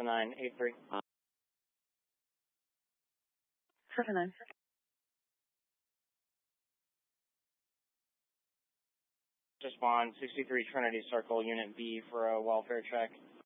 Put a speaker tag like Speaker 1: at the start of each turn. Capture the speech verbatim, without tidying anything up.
Speaker 1: seven nine eight three.
Speaker 2: seven nine.
Speaker 1: Respond sixty-three Trinity Circle, Unit B for a welfare check.